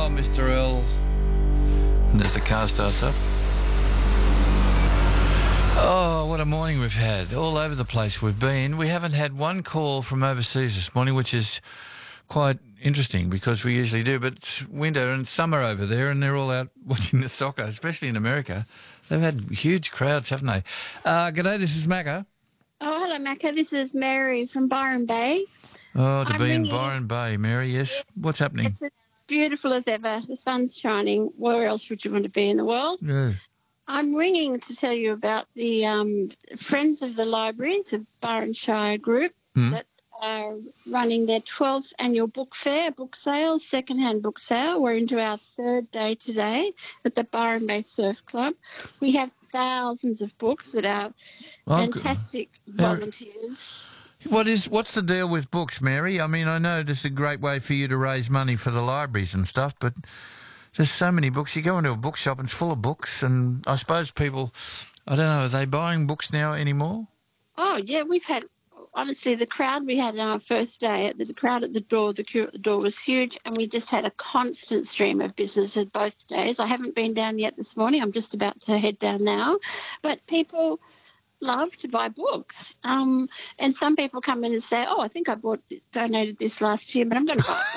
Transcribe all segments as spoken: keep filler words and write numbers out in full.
Mister L. And as the car starts up. Oh, what a morning we've had. All over the place we've been. We haven't had one call from overseas this morning, which is quite interesting because we usually do. But it's winter and summer over there and they're all out watching the soccer, especially in America. They've had huge crowds, haven't they? Uh, g'day, this is Macca. Oh, hello, Macca. This is Mary from Byron Bay. Oh, to I'm be in ringing- Byron Bay, Mary, yes. What's happening? It's as beautiful as ever. The sun's shining. Where else would you want to be in the world? Yeah. I'm ringing to tell you about the um, Friends of the Libraries, the Byron Shire group, Mm. that are running their twelfth annual book fair, book sale, second-hand book sale. We're into our third day today at the Byron Bay Surf Club. We have thousands of books that are Oh, good. fantastic They're- volunteers. What is, what's the deal with books, Mary? I mean, I know this is a great way for you to raise money for the libraries and stuff, but there's so many books. You go into a bookshop and it's full of books, and I suppose people, I don't know, are they buying books now anymore? Oh, yeah, we've had, honestly, the crowd we had on our first day, the crowd at the door, the queue at the door was huge, and we just had a constant stream of business at both days. I haven't been down yet this morning. I'm just about to head down now. But people love to buy books. Um, and some people come in and say, oh, I think I bought donated this last year, but I'm going to buy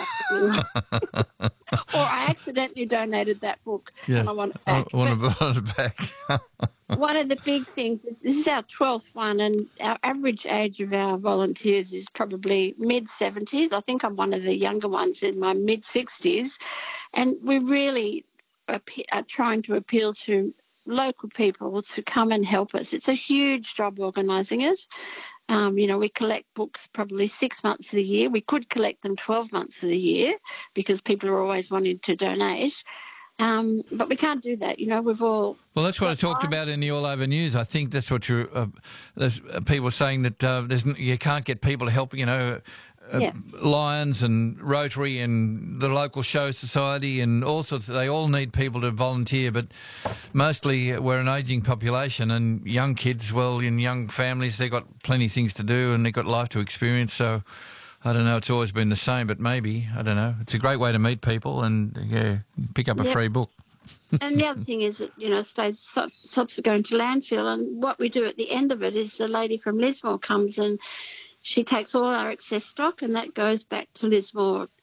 it back. Or I accidentally donated that book and I want it back. I want But to buy it back. one of the big things is this is our twelfth one, and our average age of our volunteers is probably mid-seventies. I think I'm one of the younger ones in my mid-sixties. And we really are are trying to appeal to local people to come and help us. It's a huge job organising it. Um, you know, we collect books probably six months of the year. We could collect them twelve months of the year because people are always wanting to donate. Um, but we can't do that. You know, we've all... Well, that's what I talked about in the All Over News. I think that's what you're, uh, there's uh, people saying that uh, there's, n- you can't get people to help, you know, uh, Yeah. Lions and Rotary and the local show society and all sorts. They all need people to volunteer, but mostly we're an ageing population and young kids, well, in young families, they've got plenty of things to do and they've got life to experience. So I don't know, it's always been the same, but maybe, I don't know. It's a great way to meet people and, yeah, pick up a Yeah. free book. And the other thing is that, you know, stays stops are going to landfill, and what we do at the end of it is the lady from Lismore comes and she takes all our excess stock and that goes back to Lismore